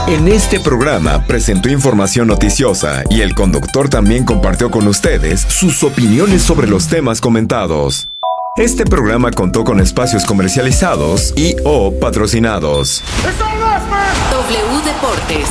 En este programa presentó información noticiosa y el conductor también compartió con ustedes sus opiniones sobre los temas comentados. Este programa contó con espacios comercializados y o patrocinados. W Deportes.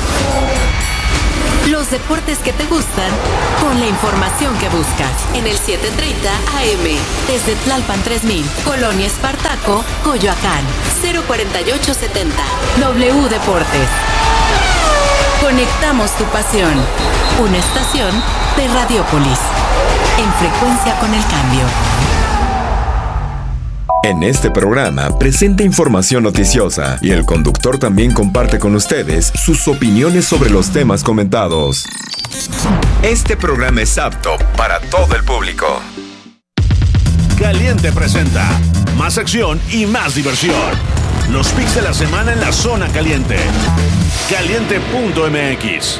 Los deportes que te gustan con la información que buscas. En el 730 AM. Desde Tlalpan 3000. Colonia Espartaco, Coyoacán. 04870. W Deportes. Conectamos tu pasión. Una estación de Radiopolis. En frecuencia con el cambio. En este programa presenta información noticiosa y el conductor también comparte con ustedes sus opiniones sobre los temas comentados. Este programa es apto para todo el público. Caliente presenta más acción y más diversión. Los picks de la semana en la zona caliente. Caliente.mx.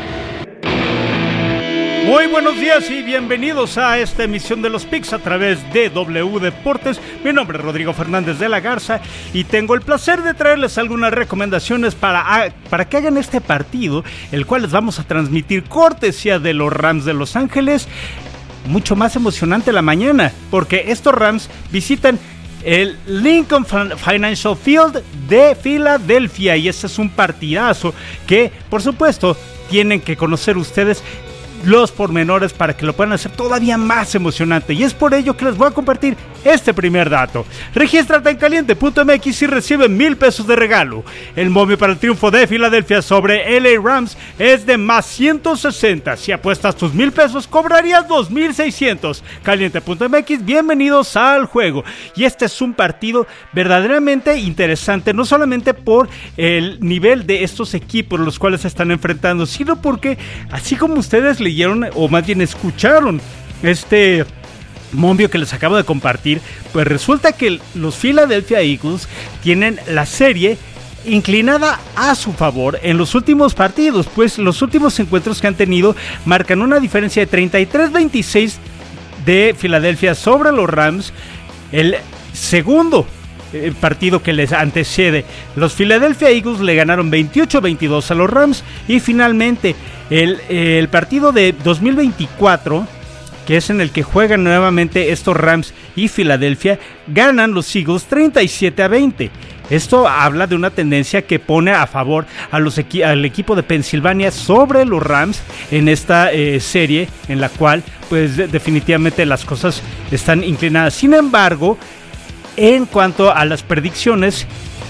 Muy buenos días y bienvenidos a esta emisión de los Picks a través de W Deportes. Mi nombre es Rodrigo Fernández de la Garza y tengo el placer de traerles algunas recomendaciones para que hagan este partido, el cual les vamos a transmitir cortesía de los Rams de Los Ángeles. Mucho más emocionante la mañana, porque estos Rams visitan el Lincoln Financial Field de Filadelfia y este es un partidazo que, por supuesto, tienen que conocer ustedes los pormenores para que lo puedan hacer todavía más emocionante, y es por ello que les voy a compartir este primer dato. Regístrate en caliente.mx y recibe $1,000 de regalo. El momio para el triunfo de Filadelfia sobre LA Rams es de más 160. Si apuestas tus $1,000 cobrarías 2,600. Caliente.mx, bienvenidos al juego. Y este es un partido verdaderamente interesante, no solamente por el nivel de estos equipos los cuales se están enfrentando, sino porque, así como ustedes leyeron o más bien escucharon este momio que les acabo de compartir, pues resulta que los Philadelphia Eagles tienen la serie inclinada a su favor en los últimos partidos, pues los últimos encuentros que han tenido marcan una diferencia de 33-26 de Filadelfia sobre los Rams. El segundo partido que les antecede, los Philadelphia Eagles le ganaron 28-22 a los Rams, y finalmente el partido de 2024, que es en el que juegan nuevamente estos Rams y Filadelfia, ganan los Eagles 37-20. Esto habla de una tendencia que pone a favor al equipo de Pensilvania sobre los Rams en esta serie, en la cual pues definitivamente las cosas están inclinadas. Sin embargo, en cuanto a las predicciones,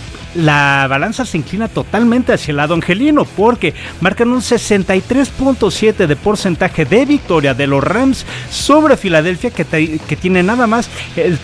la balanza se inclina totalmente hacia el lado angelino, porque marcan un 63.7% de porcentaje de victoria de los Rams sobre Filadelfia, que tiene nada más el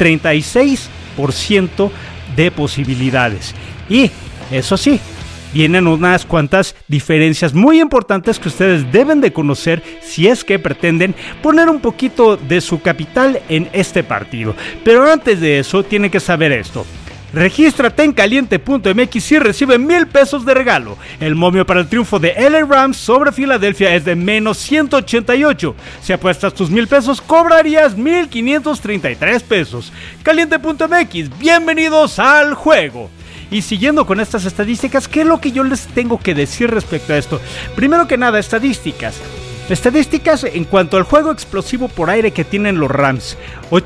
36% de posibilidades. Y eso sí, vienen unas cuantas diferencias muy importantes que ustedes deben de conocer si es que pretenden poner un poquito de su capital en este partido. Pero antes de eso, tienen que saber esto. Regístrate en caliente.mx y recibe $1,000 de regalo. El momio para el triunfo de LA Rams sobre Filadelfia es de menos 188. Si apuestas tus $1,000 cobrarías 1,533 pesos. Caliente.mx, bienvenidos al juego. Y siguiendo con estas estadísticas, ¿qué es lo que yo les tengo que decir respecto a esto? Primero que nada, estadísticas en cuanto al juego explosivo por aire que tienen los Rams.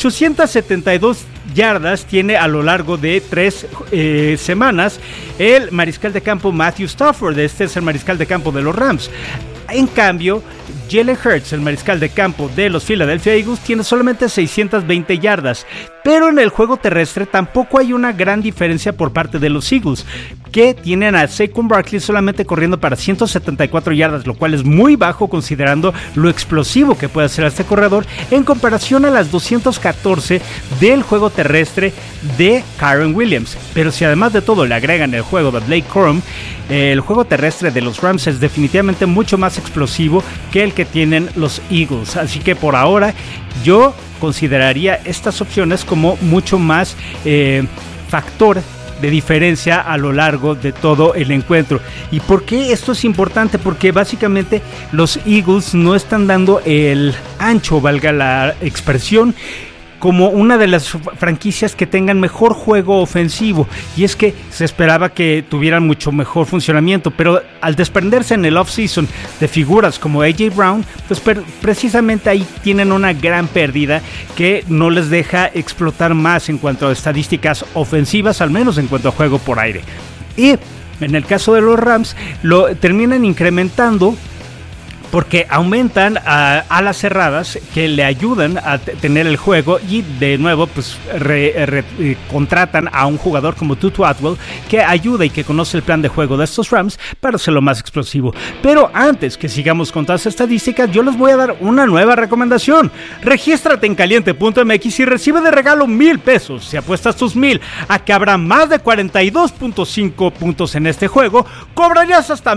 872 yardas tiene a lo largo de 3 semanas el mariscal de campo Matthew Stafford. Este es el mariscal de campo de los Rams. En cambio, Jalen Hurts, el mariscal de campo de los Philadelphia Eagles, tiene solamente 620 yardas. Pero en el juego terrestre tampoco hay una gran diferencia por parte de los Eagles, que tienen a Saquon Barkley solamente corriendo para 174 yardas, lo cual es muy bajo considerando lo explosivo que puede hacer este corredor, en comparación a las 214 del juego terrestre de Kyren Williams. Pero si además de todo le agregan el juego de Blake Corum, el juego terrestre de los Rams es definitivamente mucho más explosivo que el que tienen los Eagles. Así que por ahora yo consideraría estas opciones como mucho más factor de diferencia a lo largo de todo el encuentro. ¿Y por qué esto es importante? Porque básicamente los Eagles no están dando el ancho, valga la expresión, como una de las franquicias que tengan mejor juego ofensivo, y es que se esperaba que tuvieran mucho mejor funcionamiento, pero al desprenderse en el off-season de figuras como A.J. Brown, pues precisamente ahí tienen una gran pérdida que no les deja explotar más en cuanto a estadísticas ofensivas, al menos en cuanto a juego por aire. Y en el caso de los Rams, lo terminan incrementando porque aumentan a alas cerradas que le ayudan a tener el juego, y de nuevo pues contratan a un jugador como Tutu Atwell que ayuda y que conoce el plan de juego de estos Rams para hacerlo más explosivo. Pero antes que sigamos con todas las estadísticas, yo les voy a dar una nueva recomendación. Regístrate en caliente.mx y recibe de regalo $1,000 si apuestas tus 1,000 a que habrá más de 42.5 puntos en este juego. Cobrarías hasta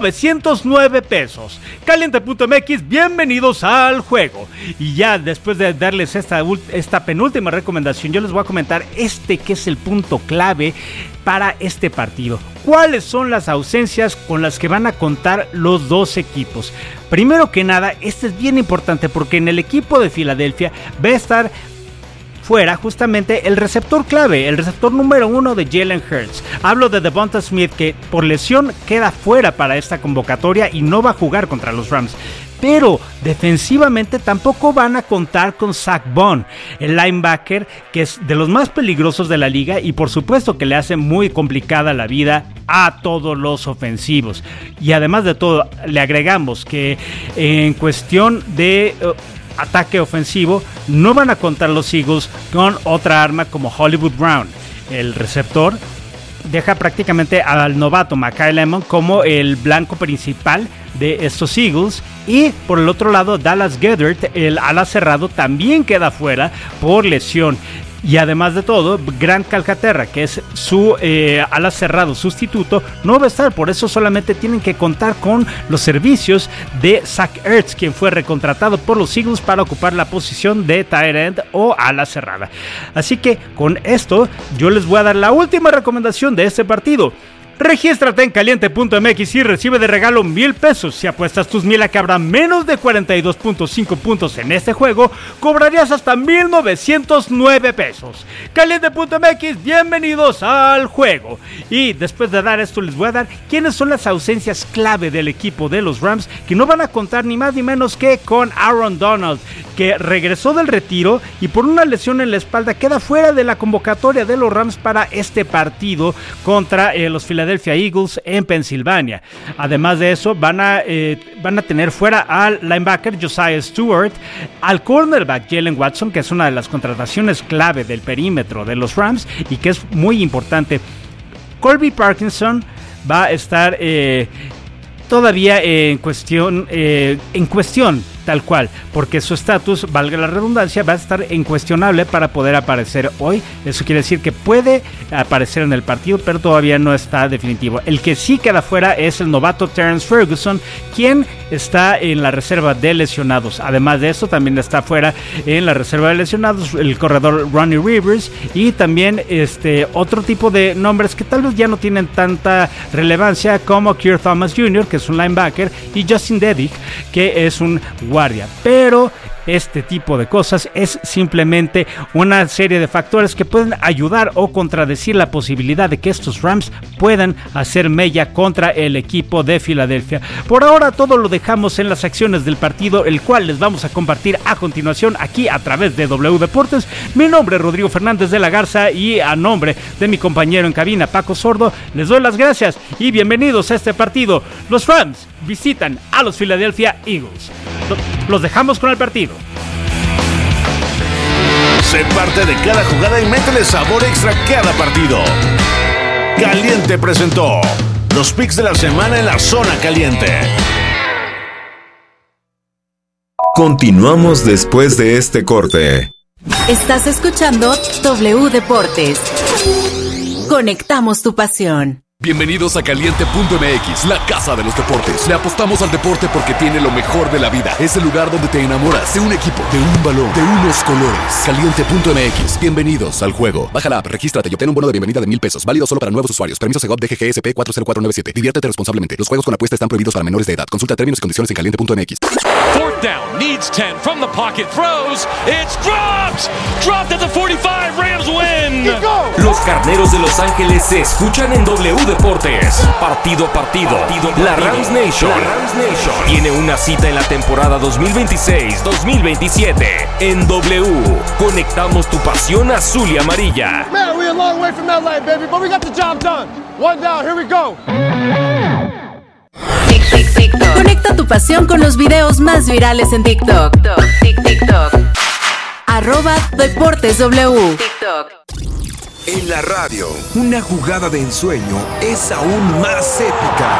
$1,909. Caliente.mx, bienvenidos al juego. Y ya después de darles esta penúltima recomendación, yo les voy a comentar que es el punto clave para este partido. ¿Cuáles son las ausencias con las que van a contar los dos equipos? Primero que nada, este es bien importante porque en el equipo de Filadelfia va a estar fuera justamente el receptor clave, el receptor número 1 de Jalen Hurts. Hablo de Devonta Smith, que por lesión queda fuera para esta convocatoria y no va a jugar contra los Rams. Pero defensivamente tampoco van a contar con Zach Bond, el linebacker que es de los más peligrosos de la liga y por supuesto que le hace muy complicada la vida a todos los ofensivos. Y además de todo, le agregamos que en cuestión de ataque ofensivo no van a contar los Eagles con otra arma como Hollywood Brown. El receptor deja prácticamente al novato Mekhi Lemon como el blanco principal de estos Eagles, y por el otro lado Dallas Goedert, el ala cerrado, también queda fuera por lesión. Y además de todo, Grant Calcaterra, que es su ala cerrado sustituto, no va a estar. Por eso solamente tienen que contar con los servicios de Zach Ertz, quien fue recontratado por los Eagles para ocupar la posición de tight end o ala cerrada. Así que con esto yo les voy a dar la última recomendación de este partido. Regístrate en caliente.mx y recibe de regalo $1,000 si apuestas tus 1,000 a que habrá menos de 42.5 puntos en este juego. Cobrarías hasta $1,909. Caliente.mx, bienvenidos al juego. Y después de dar esto, les voy a dar quiénes son las ausencias clave del equipo de los Rams, que no van a contar ni más ni menos que con Aaron Donald, que regresó del retiro y por una lesión en la espalda queda fuera de la convocatoria de los Rams para este partido contra los Philadelphia Eagles en Pensilvania. Además de eso, van a tener fuera al linebacker Josiah Stewart, al cornerback Jalen Watson, que es una de las contrataciones clave del perímetro de los Rams y que es muy importante. Colby Parkinson va a estar todavía en cuestión tal cual, porque su estatus, valga la redundancia, va a estar incuestionable para poder aparecer hoy. Eso quiere decir que puede aparecer en el partido, pero todavía no está definitivo. El que sí queda fuera es el novato Terrence Ferguson, quien está en la reserva de lesionados. Además de eso, también está fuera en la reserva de lesionados el corredor Ronnie Rivers, y también otro tipo de nombres que tal vez ya no tienen tanta relevancia, como Keir Thomas Jr., que es un linebacker, y Justin Dedick, que es un guardia. Pero este tipo de cosas es simplemente una serie de factores que pueden ayudar o contradecir la posibilidad de que estos Rams puedan hacer mella contra el equipo de Filadelfia. Por ahora todo lo dejamos en las acciones del partido, el cual les vamos a compartir a continuación aquí a través de W Deportes. Mi nombre es Rodrigo Fernández de la Garza y a nombre de mi compañero en cabina Paco Sordo les doy las gracias y bienvenidos a este partido. Los Rams visitan a los Philadelphia Eagles. Los dejamos con el partido. Sé parte de cada jugada y métele sabor extra a cada partido. Caliente presentó los picks de la semana en la zona caliente. Continuamos después de este corte. Estás escuchando W Deportes. Conectamos tu pasión. Bienvenidos a Caliente.mx, la casa de los deportes. Le apostamos al deporte porque tiene lo mejor de la vida. Es el lugar donde te enamoras de un equipo, de un balón, de unos colores. Caliente.mx, bienvenidos al juego. Baja la app, regístrate y obtén un bono de bienvenida de $1,000. Válido solo para nuevos usuarios. Permiso Segov DGGSP 40497. Diviértete responsablemente. Los juegos con apuesta están prohibidos para menores de edad. Consulta términos y condiciones en Caliente.mx. Fourth down, needs 10 from the pocket, throws, it's dropped! Dropped at the 45, Rams win! Los Carneros de Los Ángeles se escuchan en W Deportes. Partido a partido. La Rams Nation tiene una cita en la temporada 2026-2027. En W, conectamos tu pasión azul y amarilla. Man, we're a long way from LA, baby, but we got the job done. One down, here we go. Conecta tu pasión con los videos más virales en TikTok. @DeportesW. En la radio, una jugada de ensueño es aún más épica.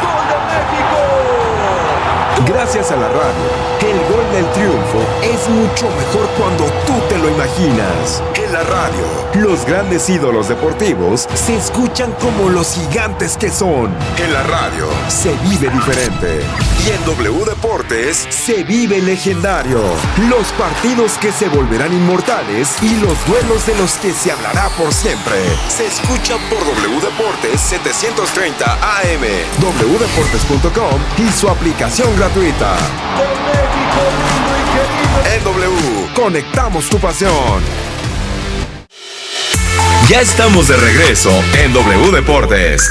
Gracias a la radio, el gol del triunfo es mucho mejor cuando tú te lo imaginas. En la radio, los grandes ídolos deportivos se escuchan como los gigantes que son. En la radio, se vive diferente. Y en W Deportes, se vive legendario. Los partidos que se volverán inmortales y los duelos de los que se hablará por siempre. Se escuchan por W Deportes 730 AM, wdeportes.com y su aplicación gratuita. En W, conectamos tu pasión. Ya estamos de regreso en W Deportes.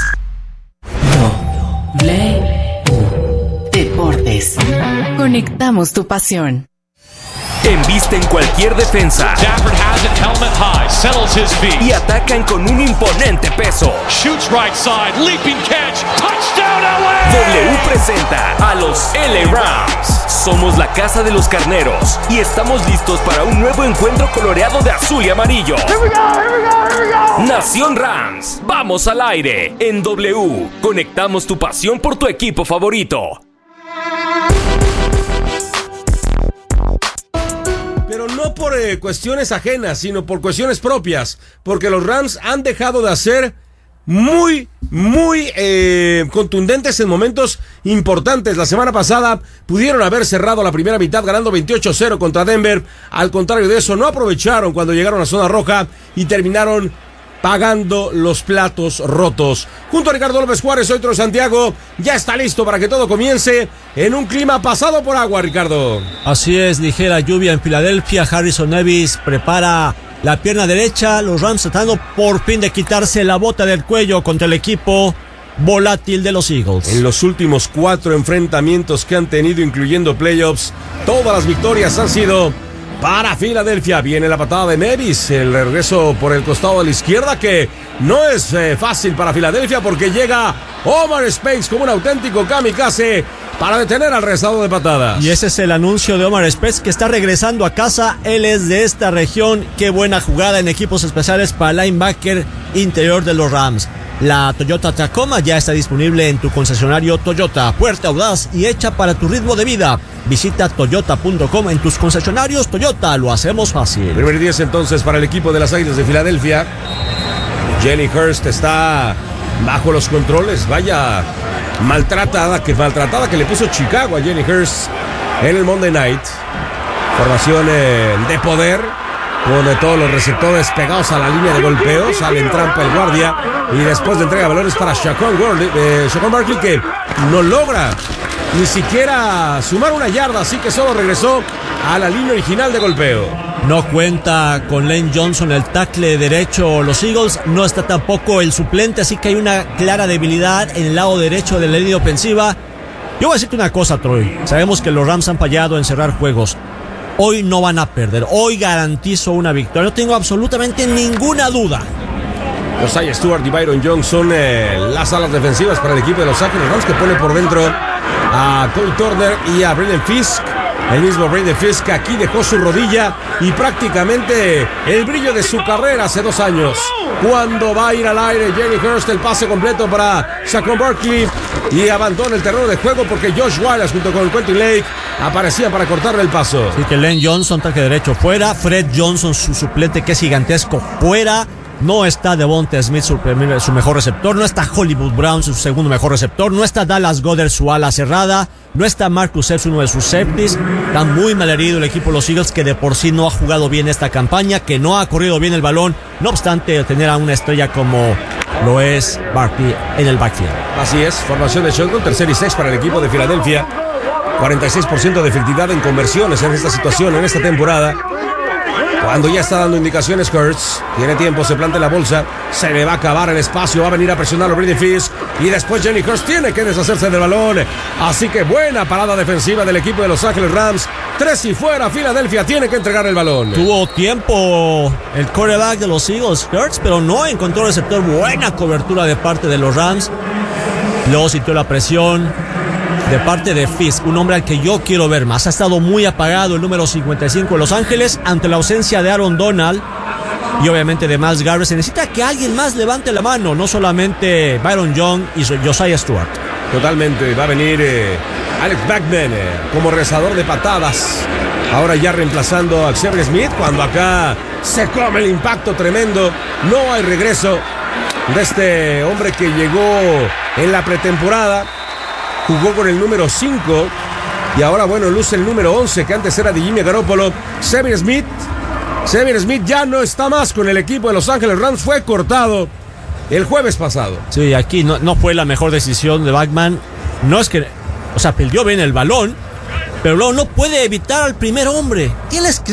Deportes. Conectamos tu pasión. Embisten cualquier defensa. Stafford has it, helmet high, settles his feet. Y atacan con un imponente peso. Shoots right side, leaping catch, touchdown LA! W presenta a los LA Rams. Somos la casa de los carneros y estamos listos para un nuevo encuentro coloreado de azul y amarillo. Here we go. Nación Rams, vamos al aire. En W, conectamos tu pasión por tu equipo favorito. Pero no por cuestiones ajenas, sino por cuestiones propias. Porque los Rams han dejado de hacer muy contundentes en momentos importantes. La semana pasada pudieron haber cerrado la primera mitad ganando 28-0 contra Denver. Al contrario de eso, no aprovecharon cuando llegaron a la zona roja y terminaron pagando los platos rotos. Junto a Ricardo López Juárez, soy Toro Santiago. Ya está listo para que todo comience en un clima pasado por agua, Ricardo. Así es, ligera lluvia en Filadelfia. Harrison Nevis prepara la pierna derecha. Los Rams tratando por fin de quitarse la bota del cuello contra el equipo volátil de los Eagles. En los últimos 4 enfrentamientos que han tenido, incluyendo playoffs, todas las victorias han sido para Filadelfia. Viene la patada de Nevis, el regreso por el costado de la izquierda, que no es fácil para Filadelfia porque llega Omar Speights como un auténtico kamikaze para detener al rezado de patadas. Y ese es el anuncio de Omar Speights, que está regresando a casa. Él es de esta región. Qué buena jugada en equipos especiales para el linebacker interior de los Rams. La Toyota Tacoma ya está disponible en tu concesionario Toyota. Fuerte, audaz y hecha para tu ritmo de vida. Visita toyota.com en tus concesionarios Toyota. Lo hacemos fácil. Primer 10 entonces para el equipo de las Águilas de Filadelfia. Jenny Hurst está bajo los controles. Vaya maltratada que le puso Chicago a Jenny Hurst en el Monday Night. Formación de poder, con todos los receptores pegados a la línea de golpeo. Sale en trampa el guardia y después de entrega balones para Shaquan Barkley, que no logra ni siquiera sumar una yarda, así que solo regresó a la línea original de golpeo. No cuenta con Lane Johnson, el tackle derecho. Los Eagles, no está tampoco el suplente, así que hay una clara debilidad en el lado derecho de la línea ofensiva. Yo voy a decirte una cosa, Troy. Sabemos que los Rams han fallado en cerrar juegos. Hoy no van a perder. Hoy garantizo una victoria. No tengo absolutamente ninguna duda. Josiah Stewart y Byron Jones son las alas defensivas para el equipo de los Ángeles Rams, que pone por dentro a Cole Turner y a Braden Fisk. El mismo Braden Fisk aquí dejó su rodilla y prácticamente el brillo de su carrera hace 2 años. Cuando va a ir al aire Jenny Hurst, el pase completo para Shaquan Barkley y abandona el terreno de juego porque Josh Wallace junto con Quentin Lake aparecían para cortarle el paso. Así que Lane Johnson, tackle derecho, fuera. Fred Johnson, su suplente, que es gigantesco, fuera. No está Devonta Smith, su mejor receptor. No está Hollywood Brown, su segundo mejor receptor. No está Dallas Goedert, su ala cerrada. No está Marcus Epps, uno de sus safeties. Está muy mal herido el equipo de los Eagles, que de por sí no ha jugado bien esta campaña, que no ha corrido bien el balón. No obstante, tener a una estrella como lo es Barkley en el backfield. Así es, formación de shotgun, 3rd y 6 para el equipo de Filadelfia. 46% de efectividad en conversiones en esta situación, en esta temporada. Cuando ya está dando indicaciones Hurts, tiene tiempo, se planta en la bolsa, se le va a acabar el espacio, va a venir a presionar a Brady Fisk y después Jenny Hurts tiene que deshacerse del balón. Así que buena parada defensiva del equipo de Los Ángeles Rams. 3 y fuera, Filadelfia tiene que entregar el balón. Tuvo tiempo el quarterback de los Eagles, Hurts, pero no encontró receptor. Buena cobertura de parte de los Rams. Luego sintió la presión de parte de Fisk, un hombre al que yo quiero ver más. Ha estado muy apagado el número 55 de Los Ángeles ante la ausencia de Aaron Donald y obviamente de Myles Garrett. Se necesita que alguien más levante la mano, no solamente Byron Young y Josiah Stewart. Totalmente, va a venir Alex Bachman como rezador de patadas. Ahora ya reemplazando a Xavier Smith, cuando acá se come el impacto tremendo. No hay regreso de este hombre que llegó en la pretemporada. Jugó con el número 5 y ahora, bueno, luce el número 11, que antes era de Jimmy Garoppolo. Xavier Smith ya no está más con el equipo de Los Ángeles Rams. Fue cortado el jueves pasado. Sí, aquí no fue la mejor decisión de Bachman. No es que, perdió bien el balón, pero luego no puede evitar al primer hombre. Tienes que